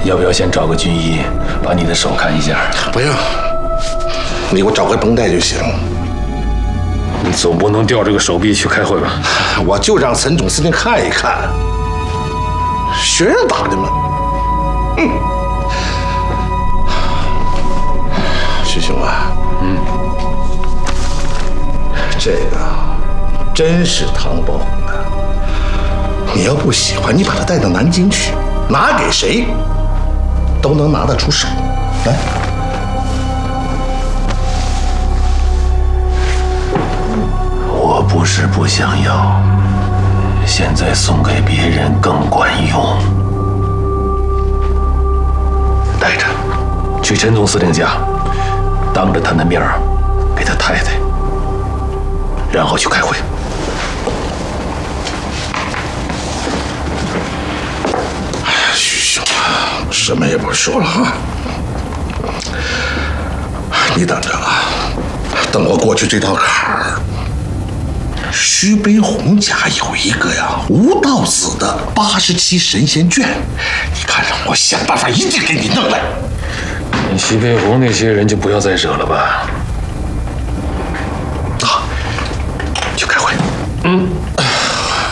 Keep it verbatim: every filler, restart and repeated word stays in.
要不要先找个军医把你的手看一下？ 不用，你给我找个绷带就行。 你总不能吊着个手臂去开会吧？ 我就让陈总司令看一看，学人打的嘛。嗯，师兄啊，嗯，这个真是唐伯虎的。你要不喜欢，你把它带到南京去，拿给谁都能拿得出手。来。 我不是不想要，现在送给别人更管用。带着，去陈总司令家，当着他的面给他太太，然后去开会。 哎呀，徐兄啊，什么也不说了哈，你等着啊，等我过去这道坎儿。徐悲鸿家有一个呀吴道子的八十七神仙卷，你看让我想办法一定给你弄来。 徐悲鸿那些人就不要再惹了吧。 啊，去开会。 嗯。